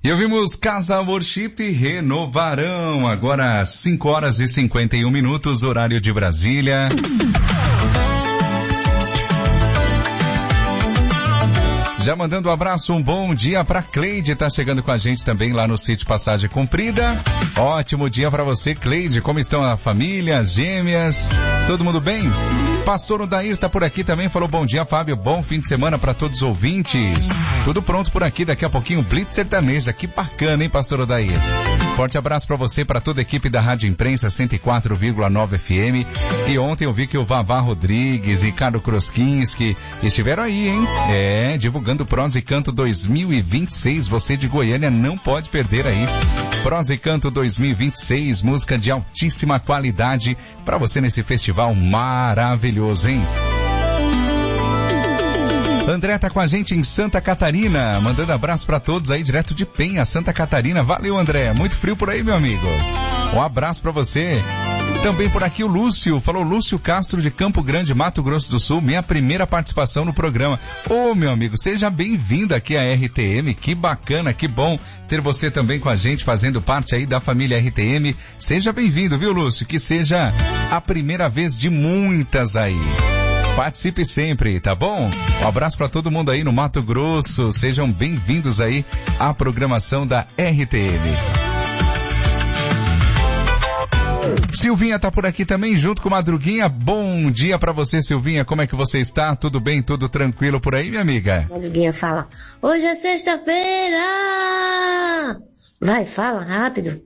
E ouvimos Casa Worship Renovarão, agora 5h51, horário de Brasília. Já mandando um abraço, um bom dia pra Cleide, tá chegando com a gente também lá no sítio Passagem Comprida. Ótimo dia pra você, Cleide, como estão a família, as gêmeas, todo mundo bem? Pastor Odair tá por aqui também, falou bom dia, Fábio, bom fim de semana pra todos os ouvintes. Tudo pronto por aqui, daqui a pouquinho, Blitz Sertaneja, que bacana, hein, Pastor Odair? Forte abraço pra você, pra toda a equipe da Rádio Imprensa 104,9 FM. E ontem eu vi que o Vavá Rodrigues e Ricardo Kroskinski estiveram aí, hein? Divulgando Prosa e Canto 2026. Você de Goiânia não pode perder aí. Prosa e Canto 2026, música de altíssima qualidade pra você nesse festival maravilhoso, hein? André tá com a gente em Santa Catarina, mandando abraço pra todos aí, direto de Penha, Santa Catarina. Valeu, André. Muito frio por aí, meu amigo. Um abraço pra você. Também por aqui o Lúcio, falou Lúcio Castro de Campo Grande, Mato Grosso do Sul, minha primeira participação no programa. Ô, meu amigo, seja bem-vindo aqui à RTM, que bacana, que bom ter você também com a gente, fazendo parte aí da família RTM. Seja bem-vindo, viu, Lúcio? Que seja a primeira vez de muitas aí. Participe sempre, tá bom? Um abraço para todo mundo aí no Mato Grosso. Sejam bem-vindos aí à programação da RTM. Silvinha tá por aqui também, junto com Madruguinha. Bom dia pra você, Silvinha. Como é que você está? Tudo bem? Tudo tranquilo por aí, minha amiga? Madruguinha fala, hoje é sexta-feira! Vai, fala, rápido.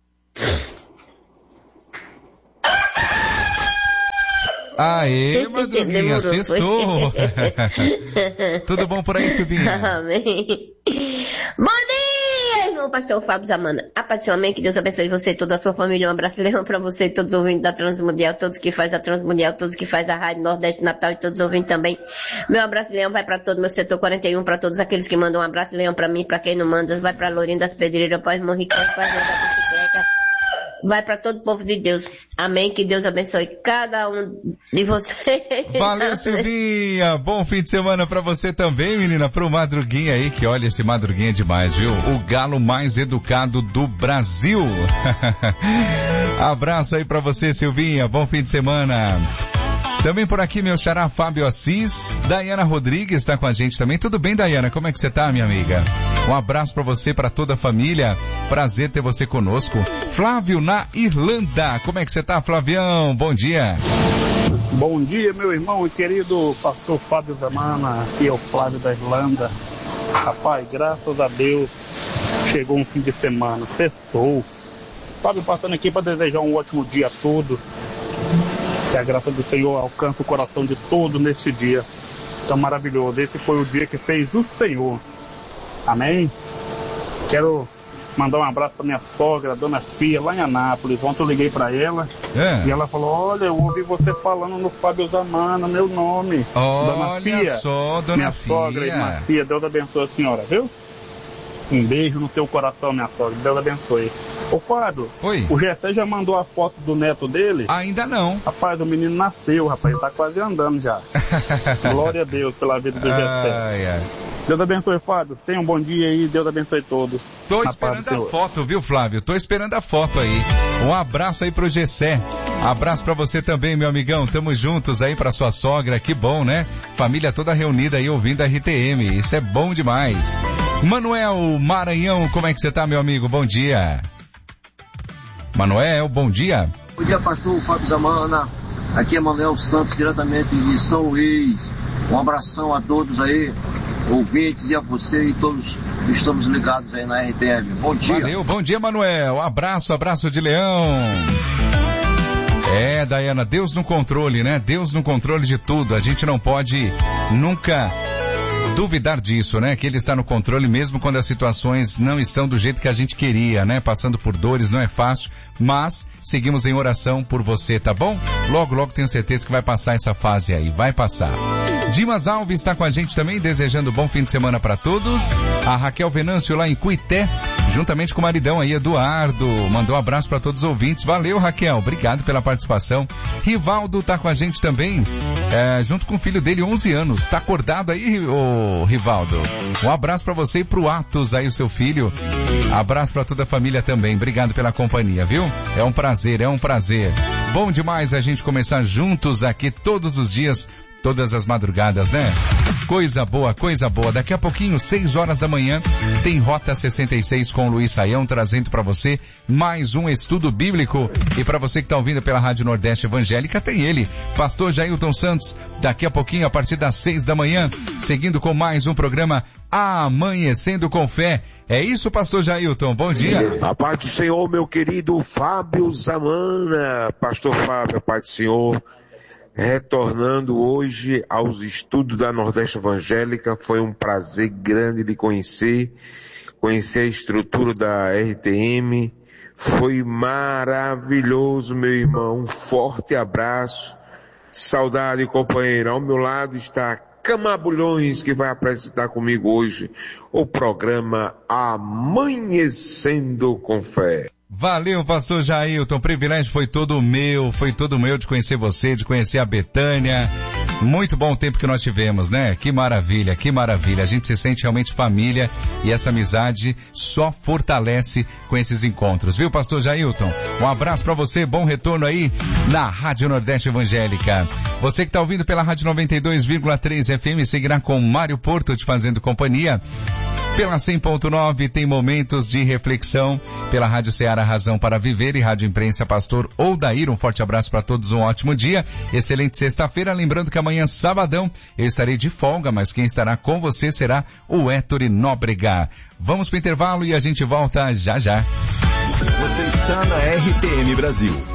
Aê, Madruguinha, sextou. Tudo bom por aí, Silvinha? Amém. Bom dia, irmão pastor Fábio Zamana. A paz do Senhor, amém, que Deus abençoe você e toda a sua família. Um abraço leão pra você e todos os ouvintes da Transmundial, todos que faz a Transmundial, todos que faz a Rádio Nordeste Natal e todos os ouvintes também. Meu abraço leão vai pra todo o meu setor 41, pra todos aqueles que mandam um abraço leão pra mim, pra quem não manda, vai pra Lourinho das Pedreiras, pra irmão Ricardo, fazendo da bicicleta. Vai para todo o povo de Deus. Amém. Que Deus abençoe cada um de vocês. Valeu, Silvinha. Bom fim de semana para você também, menina. Pro Madruguinha aí, que olha, esse Madruguinha é demais, viu? O galo mais educado do Brasil. Abraço aí para você, Silvinha. Bom fim de semana. Também por aqui, meu xará Fábio Assis. Daiana Rodrigues está com a gente também. Tudo bem, Daiana? Como é que você tá, minha amiga? Um abraço para você, para toda a família. Prazer ter você conosco. Flávio na Irlanda. Como é que você tá, Flavião? Bom dia. Bom dia, meu irmão e querido pastor Fábio Zamana. Aqui é o Flávio da Irlanda. Rapaz, graças a Deus, chegou um fim de semana. Sextou. Fábio passando aqui para desejar um ótimo dia a todos. Que a graça do Senhor alcança o coração de todos neste dia tão maravilhoso. Esse foi o dia que fez o Senhor. Amém? Quero mandar um abraço para minha sogra, Dona Fia, lá em Anápolis. Ontem eu liguei para ela e ela falou, olha, eu ouvi você falando no Fábio Zamana, meu nome. Olha, Dona Fia, só, Dona minha Fia. Sogra, irmã Fia, Deus abençoe a senhora, viu? Um beijo no teu coração, minha sogra. Deus abençoe. Ô, Fábio, oi. O Gessé já mandou a foto do neto dele? Ainda não. Rapaz, o menino nasceu, rapaz. Ele tá quase andando já. Glória a Deus pela vida do Gessé. Deus abençoe, Fábio. Tenha um bom dia aí. Deus abençoe todos. Tô esperando a foto, viu, Flávio? Tô esperando a foto aí. Um abraço aí pro Gessé. Abraço pra você também, meu amigão. Tamo juntos aí pra sua sogra. Que bom, né? Família toda reunida aí ouvindo a RTM. Isso é bom demais. Manuel Maranhão, como é que você tá, meu amigo? Bom dia. Manuel, bom dia. Bom dia, pastor Fábio Zamana. Aqui é Manuel Santos, diretamente de São Luís. Um abração a todos aí, ouvintes, e a você e todos que estamos ligados aí na RTM. Bom dia. Valeu, bom dia, Manuel. Abraço de leão. Daiana, Deus no controle, né? Deus no controle de tudo. A gente não pode nunca duvidar disso, né? Que ele está no controle mesmo quando as situações não estão do jeito que a gente queria, né? Passando por dores, não é fácil, mas seguimos em oração por você, tá bom? Logo, logo tenho certeza que vai passar essa fase aí, vai passar. Dimas Alves está com a gente também, desejando bom fim de semana para todos. A Raquel Venâncio lá em Cuité, juntamente com o maridão aí, Eduardo, mandou um abraço para todos os ouvintes. Valeu, Raquel, obrigado pela participação. Rivaldo tá com a gente também, junto com o filho dele, 11 anos. Tá acordado aí, ô Rivaldo? Um abraço para você e pro Atos aí, o seu filho. Abraço para toda a família também. Obrigado pela companhia, viu? É um prazer, é um prazer. Bom demais a gente começar juntos aqui todos os dias, todas as madrugadas, né? Coisa boa, coisa boa. Daqui a pouquinho, 6 horas da manhã, tem Rota 66 com o Luiz Saião, trazendo para você mais um estudo bíblico. E para você que está ouvindo pela Rádio Nordeste Evangélica, tem ele, Pastor Jailton Santos, daqui a pouquinho, a partir das 6 da manhã, seguindo com mais um programa Amanhecendo com Fé. É isso, Pastor Jailton, bom dia. A paz do Senhor, meu querido Fábio Zamana. Pastor Fábio, a paz do Senhor. Retornando hoje aos estudos da Nordeste Evangélica, foi um prazer grande de conhecer a estrutura da RTM, foi maravilhoso, meu irmão, um forte abraço, saudade, companheiro. Ao meu lado está Camabulhões, que vai apresentar comigo hoje o programa Amanhecendo com Fé. Valeu, Pastor Jailton, o privilégio foi todo meu de conhecer você, de conhecer a Betânia. Muito bom o tempo que nós tivemos, né? Que maravilha, que maravilha. A gente se sente realmente família e essa amizade só fortalece com esses encontros, viu, Pastor Jailton? Um abraço pra você, bom retorno aí na Rádio Nordeste Evangélica. Você que tá ouvindo pela Rádio 92,3 FM seguirá com Mário Porto te fazendo companhia. Pela 100.9 tem momentos de reflexão. Pela Rádio Ceará Razão para Viver e Rádio Imprensa Pastor Odair. Um forte abraço para todos, um ótimo dia. Excelente sexta-feira. Lembrando que amanhã, sabadão, eu estarei de folga, mas quem estará com você será o Héctor Nóbrega. Vamos pro intervalo e a gente volta já já. Você está na RTM Brasil.